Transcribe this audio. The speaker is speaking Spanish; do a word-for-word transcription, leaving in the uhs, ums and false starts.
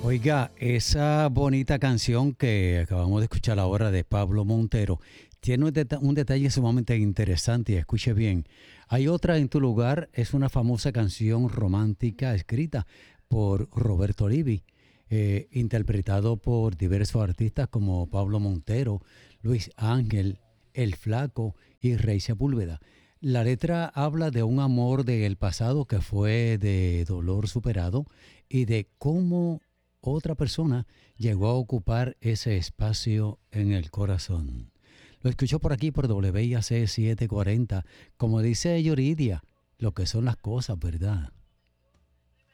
Oiga, esa bonita canción que acabamos de escuchar ahora de Pablo Montero tiene un, deta- un detalle sumamente interesante y escuche bien. Hay otra en tu lugar, es una famosa canción romántica escrita por Roberto Livi, eh, interpretado por diversos artistas como Pablo Montero, Luis Ángel, El Flaco y Rey Sepúlveda. La letra habla de un amor del pasado que fue de dolor superado y de cómo otra persona llegó a ocupar ese espacio en el corazón. Lo escuchó por aquí por W I A C setecientos cuarenta, como dice Yuridia, lo que son las cosas, ¿verdad?